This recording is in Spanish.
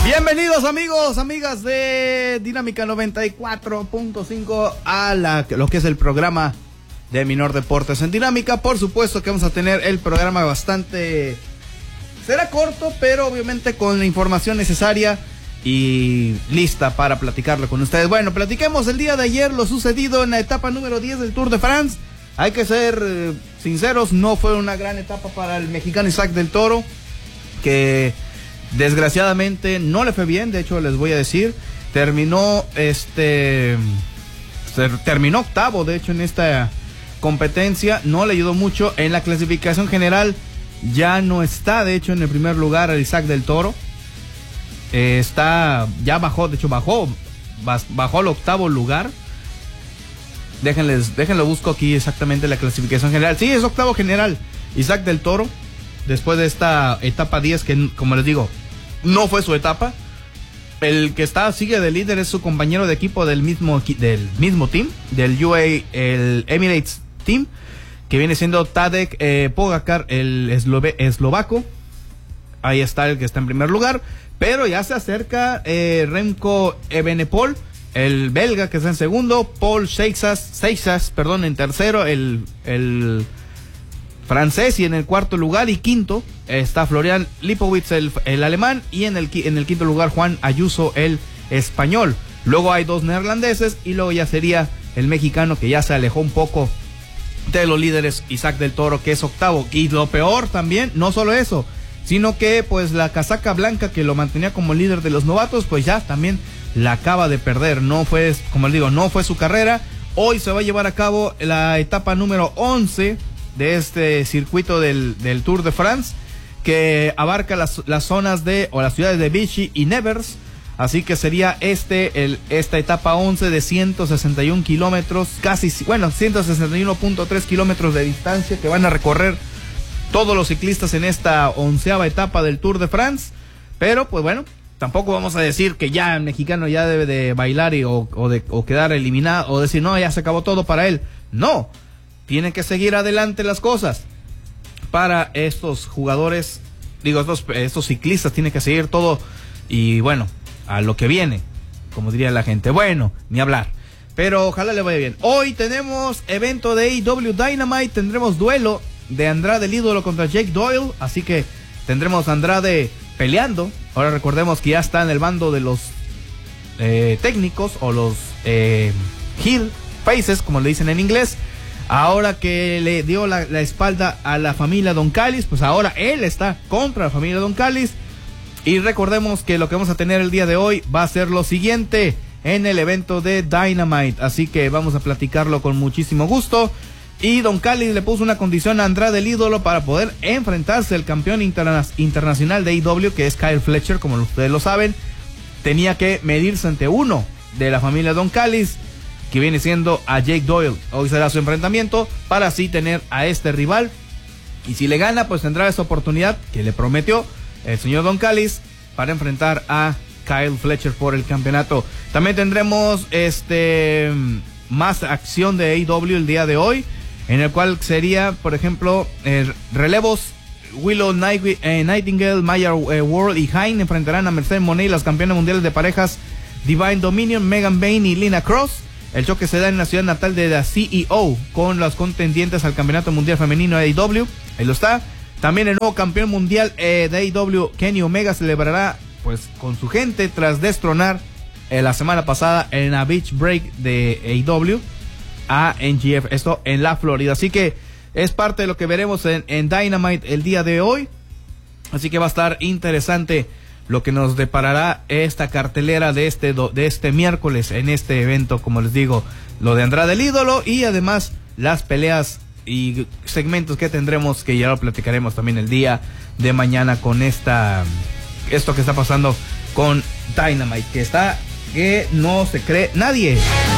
Bienvenidos amigos, amigas de Dinámica 94.5 a lo que es el programa de Minor Deportes en Dinámica. Por supuesto que vamos a tener el programa bastante... será corto, pero obviamente con la información necesaria y lista para platicarlo con ustedes. Bueno, platiquemos el día de ayer lo sucedido en la etapa número 10 del Tour de France. Hay que ser sinceros, no fue una gran etapa para el mexicano Isaac del Toro, que desgraciadamente no le fue bien. De hecho, les voy a decir, terminó octavo, de hecho, en esta competencia. No le ayudó mucho en la clasificación general. Ya no está, de hecho, en el primer lugar el Isaac del Toro. Ya bajó, de hecho bajó al octavo lugar. Déjenlo busco aquí exactamente la clasificación general. Sí, es octavo general Isaac del Toro, después de esta etapa 10 que, como les digo, no fue su etapa. El que sigue de líder es su compañero de equipo del mismo team, del el Emirates Team, que viene siendo Tadej Pogacar, el eslovaco. Ahí está el que está en primer lugar, pero ya se acerca Remco Evenepoel, el belga, que está en segundo, Paul Seixas, en tercero, el francés, y en el cuarto lugar y quinto está Florian Lipowitz, el alemán, y en el quinto lugar Juan Ayuso, el español. Luego hay dos neerlandeses y luego ya sería el mexicano, que ya se alejó un poco de los líderes, Isaac del Toro, que es octavo. Y lo peor también, no solo eso, sino que pues la casaca blanca que lo mantenía como líder de los novatos, pues ya también la acaba de perder. No fue, como les digo, no fue su carrera. Hoy se va a llevar a cabo la etapa número 11 de este circuito del Tour de France, que abarca las zonas o las ciudades de Vichy y Nevers. Así que sería esta etapa 11 de 161 kilómetros, 161.3 kilómetros de distancia que van a recorrer todos los ciclistas en esta 11ª etapa del Tour de France. Pero pues bueno, tampoco vamos a decir que ya el mexicano ya debe de bailar o quedar eliminado, o decir no, ya se acabó todo para él. No, tienen que seguir adelante las cosas para estos jugadores, estos ciclistas. Tienen que seguir todo y bueno, a lo que viene, como diría la gente. Bueno, ni hablar, pero ojalá le vaya bien. Hoy tenemos evento de AEW Dynamite, tendremos duelo de Andrade el Ídolo contra Jake Doyle, así que tendremos a Andrade peleando. Ahora recordemos que ya está en el bando de los técnicos, o los heel faces, como le dicen en inglés. Ahora que le dio la espalda a la familia Don Callis, pues ahora él está contra la familia Don Callis. Y recordemos que lo que vamos a tener el día de hoy va a ser lo siguiente en el evento de Dynamite, así que vamos a platicarlo con muchísimo gusto. Y Don Callis le puso una condición a Andrade el Ídolo para poder enfrentarse al campeón internacional de AEW, que es Kyle Fletcher, como ustedes lo saben. Tenía que medirse ante uno de la familia Don Callis, que viene siendo a Jake Doyle. Hoy será su enfrentamiento para así tener a este rival, y si le gana, pues tendrá esa oportunidad que le prometió el señor Don Callis para enfrentar a Kyle Fletcher por el campeonato. También tendremos más acción de AEW el día de hoy, en el cual sería, por ejemplo, relevos. Willow Nightingale, Maya World y Hein enfrentarán a Mercedes Moné, las campeonas mundiales de parejas Divine Dominion, Megan Bayne y Lina Cross. El choque se da en la ciudad natal de la CEO, con los contendientes al campeonato mundial femenino de AEW. Ahí lo está. También el nuevo campeón mundial de AEW, Kenny Omega, celebrará pues con su gente tras destronar la semana pasada en la Beach Break de AEW a NGF, esto en la Florida. Así que es parte de lo que veremos en Dynamite el día de hoy. Así que va a estar interesante lo que nos deparará esta cartelera de este miércoles en este evento. Como les digo, lo de Andrade el Ídolo, y además las peleas y segmentos que tendremos, que ya lo platicaremos también el día de mañana con esto que está pasando con Dynamite, que no se cree nadie.